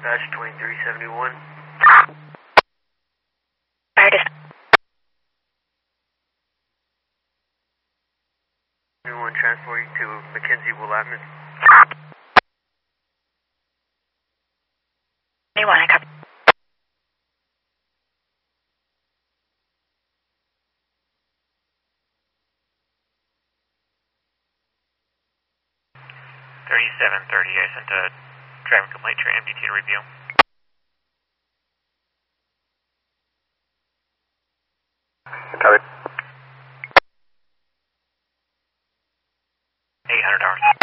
Dispatch 2371. Fire dis- 71 transporting to Mackenzie Willamette. 21, I copy. I sent a driving complaint to your MDT to review. Copy. $800.